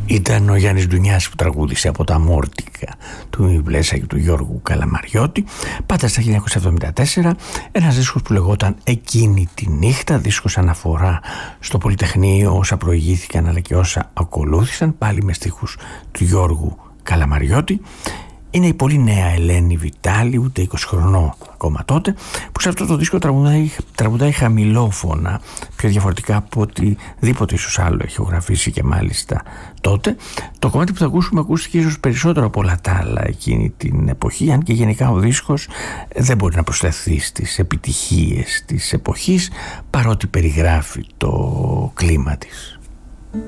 Ήταν ο Γιάννης Ντουνιάς που τραγούδισε από τα Μόρτικα του Ιβλέσα και του Γιώργου Καλαμαριώτη, πάντα στα 1974, ένας δίσκος που λεγόταν «Εκείνη τη νύχτα», δίσκος αναφορά στο Πολυτεχνείο, όσα προηγήθηκαν αλλά και όσα ακολούθησαν, πάλι με στίχους του Γιώργου Καλαμαριώτη. Είναι η πολύ νέα Ελένη Βιτάλη, ούτε 20 χρονών ακόμα τότε, που σε αυτό το δίσκο τραγουδάει χαμηλόφωνα, πιο διαφορετικά από οτιδήποτε ίσως άλλο έχει ηχογραφήσει, και μάλιστα τότε. Το κομμάτι που θα ακούσουμε ακούστηκε ίσως περισσότερο από όλα τα άλλα εκείνη την εποχή, αν και γενικά ο δίσκος δεν μπορεί να προσθεθεί στις επιτυχίες της εποχής, παρότι περιγράφει το κλίμα της.